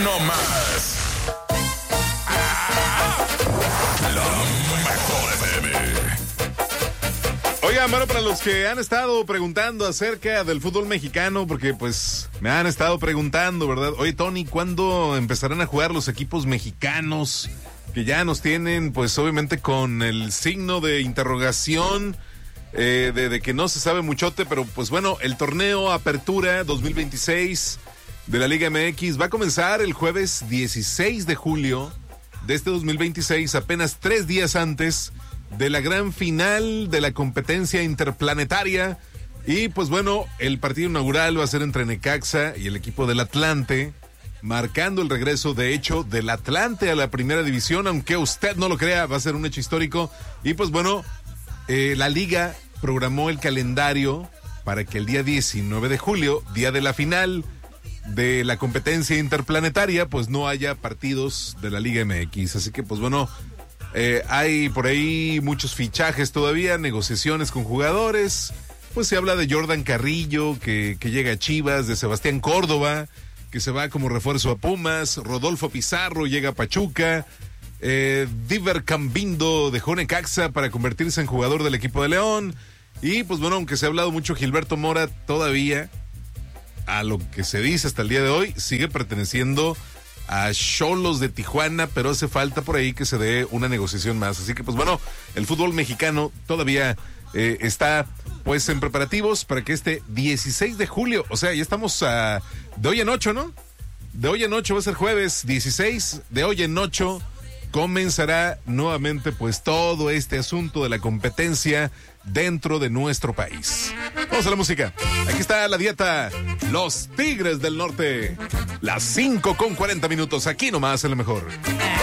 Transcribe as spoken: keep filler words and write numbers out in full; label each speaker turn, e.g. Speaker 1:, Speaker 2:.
Speaker 1: no más. Ah, la mejor F M.
Speaker 2: Oigan, bueno, para los que han estado preguntando acerca del fútbol mexicano, porque pues me han estado preguntando, ¿verdad? Oye, Tony, ¿cuándo empezarán a jugar los equipos mexicanos? Que ya nos tienen, pues obviamente con el signo de interrogación, eh, de, de que no se sabe muchote, pero pues bueno, el torneo Apertura dos mil veintiséis de la Liga M X va a comenzar el jueves dieciséis de julio de este dos mil veintiséis, apenas tres días antes de la gran final de la competencia interplanetaria. Y pues bueno, el partido inaugural va a ser entre Necaxa y el equipo del Atlante, marcando el regreso, de hecho, del Atlante a la primera división, aunque usted no lo crea, va a ser un hecho histórico. Y pues bueno, eh, la liga programó el calendario para que el día diecinueve de julio, día de la final de la competencia interplanetaria, pues no haya partidos de la Liga M X. Así que pues bueno, eh, hay por ahí muchos fichajes todavía, negociaciones con jugadores. Pues se habla de Jordan Carrillo, que, que llega a Chivas, de Sebastián Córdoba, que se va como refuerzo a Pumas, Rodolfo Pizarro llega a Pachuca, eh, Diver Cambindo dejó Necaxa para convertirse en jugador del equipo de León, y pues bueno, aunque se ha hablado mucho, Gilberto Mora todavía, a lo que se dice hasta el día de hoy, sigue perteneciendo a Xolos de Tijuana, pero hace falta por ahí que se dé una negociación más. Así que pues bueno, el fútbol mexicano todavía eh, está pues en preparativos para que este dieciséis de julio, o sea, ya estamos a, de hoy en ocho, ¿no? De hoy en ocho va a ser jueves dieciséis, de hoy en ocho comenzará nuevamente pues todo este asunto de la competencia dentro de nuestro país. Vamos a la música. Aquí está la dieta Los Tigres del Norte. Las cinco con cuarenta minutos, aquí nomás en lo mejor.